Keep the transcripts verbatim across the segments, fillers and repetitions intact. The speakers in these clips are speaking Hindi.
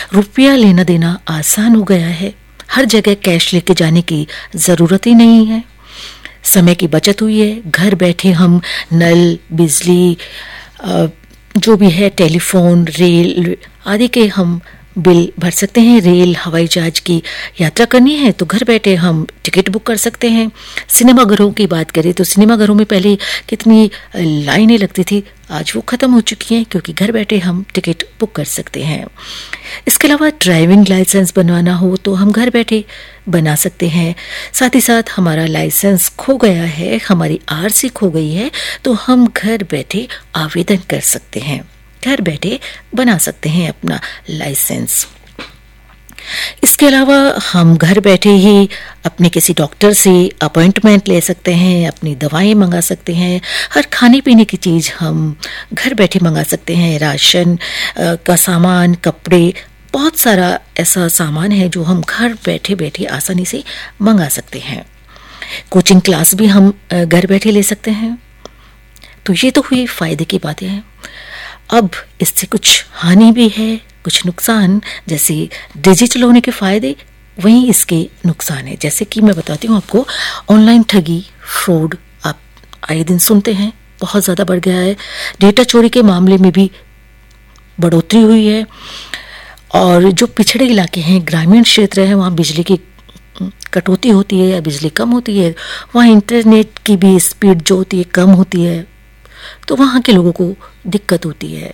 रुपया लेना देना आसान हो गया है, हर जगह कैश लेके जाने की ज़रूरत ही नहीं है। समय की बचत हुई है, घर बैठे हम नल, बिजली, जो भी है, टेलीफोन, रेल आदि के हम बिल भर सकते हैं। रेल, हवाई जहाज की यात्रा करनी है तो घर बैठे हम टिकट बुक कर सकते हैं। सिनेमाघरों की बात करें तो सिनेमाघरों में पहले कितनी लाइनें लगती थी, आज वो ख़त्म हो चुकी हैं क्योंकि घर बैठे हम टिकट बुक कर सकते हैं। इसके अलावा ड्राइविंग लाइसेंस बनवाना हो तो हम घर बैठे बना सकते हैं। साथ ही साथ हमारा लाइसेंस खो गया है, हमारी आरसी खो गई है, तो हम घर बैठे आवेदन कर सकते हैं, घर बैठे बना सकते हैं अपना लाइसेंस। इसके अलावा हम घर बैठे ही अपने किसी डॉक्टर से अपॉइंटमेंट ले सकते हैं, अपनी दवाएं मंगा सकते हैं, हर खाने पीने की चीज़ हम घर बैठे मंगा सकते हैं। राशन का सामान, कपड़े, बहुत सारा ऐसा सामान है जो हम घर बैठे बैठे आसानी से मंगा सकते हैं। कोचिंग क्लास भी हम घर बैठे ले सकते हैं। तो ये तो हुई फ़ायदे की बातें हैं। अब इससे कुछ हानि भी है, कुछ नुकसान। जैसे डिजिटल होने के फ़ायदे, वहीं इसके नुकसान है। जैसे कि मैं बताती हूँ आपको, ऑनलाइन ठगी, फ्रॉड आप आए दिन सुनते हैं, बहुत ज़्यादा बढ़ गया है। डेटा चोरी के मामले में भी बढ़ोतरी हुई है। और जो पिछड़े इलाके हैं, ग्रामीण क्षेत्र है, वहाँ बिजली की कटौती होती है या बिजली कम होती है, वहाँ इंटरनेट की भी स्पीड जो होती है कम होती है, तो वहाँ के लोगों को दिक्कत होती है।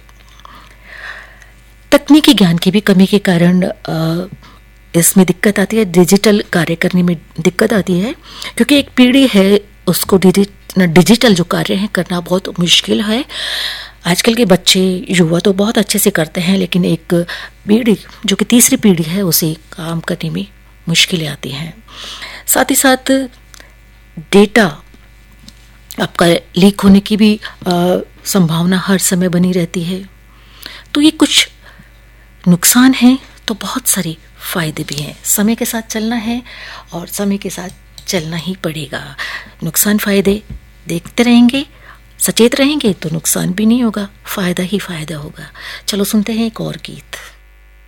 तकनीकी ज्ञान की भी कमी के कारण इसमें दिक्कत आती है, डिजिटल कार्य करने में दिक्कत आती है, क्योंकि एक पीढ़ी है उसको डिजिटल जो कार्य है करना बहुत मुश्किल है। आजकल के बच्चे, युवा तो बहुत अच्छे से करते हैं, लेकिन एक पीढ़ी जो कि तीसरी पीढ़ी है, उसे काम करने में मुश्किलें आती हैं। साथ ही साथ डेटा आपका लीक होने की भी संभावना हर समय बनी रहती है। तो ये कुछ नुकसान हैं, तो बहुत सारे फायदे भी हैं। समय के साथ चलना है और समय के साथ चलना ही पड़ेगा। नुकसान फायदे देखते रहेंगे, सचेत रहेंगे तो नुकसान भी नहीं होगा, फायदा ही फायदा होगा। चलो सुनते हैं एक और गीत।